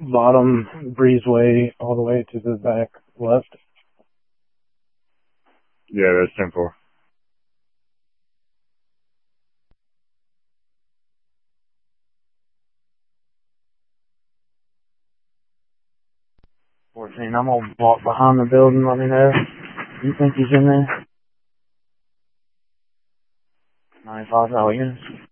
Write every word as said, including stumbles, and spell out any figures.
bottom breezeway all the way to the back left. Yeah, that's ten four. fourteen, I'm gonna walk behind the building, let me know. You think he's in there? ninety-five, oh, units.